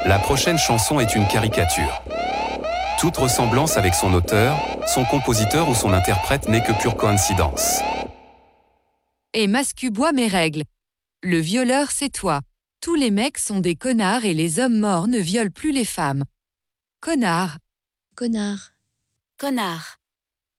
La prochaine chanson est une caricature. Toute ressemblance avec son auteur, son compositeur ou son interprète n'est que pure coïncidence. Et Mascu boit mes règles. Le violeur, c'est toi. Tous les mecs sont des connards et les hommes morts ne violent plus les femmes. Connard. Connard. Connard.